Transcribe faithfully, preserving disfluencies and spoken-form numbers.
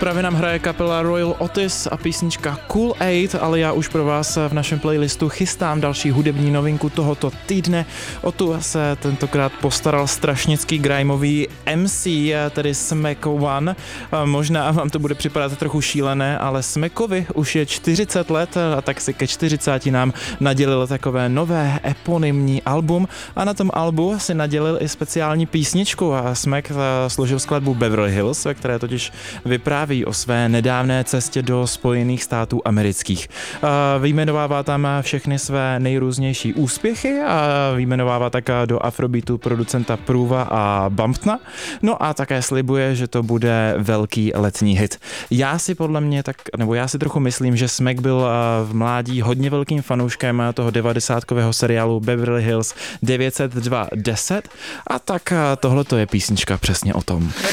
Právě nám hraje kapela Royal Otis a písnička Cool Aid, ale já už pro vás v našem playlistu chystám další hudební novinku tohoto týdne. O tu se tentokrát postaral strašnický grimeový M C, tedy Smack One. Možná vám to bude připadat trochu šílené, ale Smackovi už je čtyřicet let a tak si ke čtyřiceti nám nadělil takové nové eponymní album a na tom albu si nadělil i speciální písničku a Smack složil skladbu Beverly Hills, ve které totiž vypráví o své nedávné cestě do Spojených států amerických. Vyjmenovává tam všechny své nejrůznější úspěchy a vyjmenovává tak do afrobeatu producenta Prova a Bumptona. No a také slibuje, že to bude velký letní hit. Já si podle mě tak, nebo já si trochu myslím, že Smack byl v mládí hodně velkým fanouškem toho devadesátkového seriálu Beverly Hills devět set dva deset a tak tohle to je písnička přesně o tom.